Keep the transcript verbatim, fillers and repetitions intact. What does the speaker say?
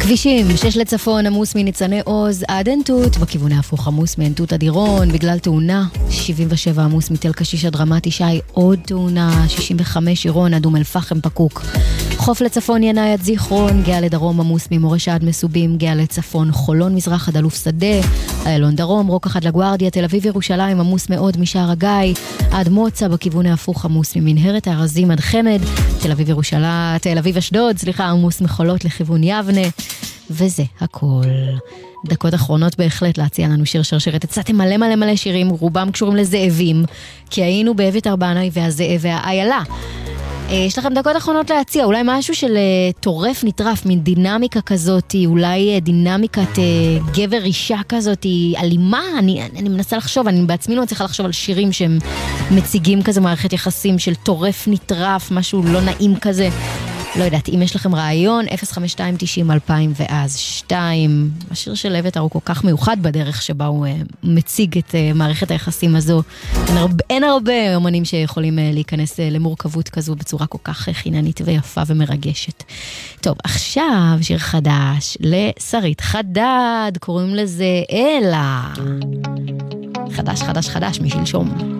כבישים, שש לצפון עמוס מניצני עוז עד עין תות, בכיוון ההפוך עמוס מעין תות עד עירון בגלל תאונה, שבעים ושבע עמוס מתל קשיש עד רמת ישי, עוד תאונה, שישים וחמש עירון עד אום אל פחם פקוק. חוף לצפון ינאי עד זיכרון, גאה לדרום עמוס ממורשה עד מסובים, גאה לצפון חולון מזרח עד אלוף שדה, איילון דרום, רוקח עד לגוארדיה, תל אביב ירושלים עמוס מאוד משער הגיא עד מוצא, בכיוון ההפוך עמוס ממנהרת הארזים עד חמד, תל אביב ירושלים, תל אביב אשדוד, סליחה, עמוס מחולות לכיוון יבנה. וזה הכל. דקות אחרונות בהחלט להציע לנו שיר שרשרת. הצעתם מלא מלא מלא שירים, רובם קשורים לזאבים, כי היינו באבית ארבענאי והזאב והאיילה. יש לכם דקות אחרונות להציע, אולי משהו של טורף נטרף, מין דינמיקה כזאת, אולי דינמיקת גבר אישה כזאת, אלימה, אני, אני מנסה לחשוב, אני בעצמי לא צריכה לחשוב על שירים שהם מציגים כזה מערכת יחסים של טורף נטרף, משהו לא נעים כזה. לא יודעת, אם יש לכם רעיון, אפס חמש שתיים תשעים אלפיים ואז שתיים. השיר של אביתר הוא כל כך מיוחד בדרך שבה הוא uh, מציג את uh, מערכת היחסים הזו. אין הרבה, אין הרבה אומנים שיכולים uh, להיכנס uh, למורכבות כזו בצורה כל כך חיננית ויפה ומרגשת. טוב, עכשיו שיר חדש לשרית חדד, קוראים לזה אלה. חדש, חדש, חדש, משלשום.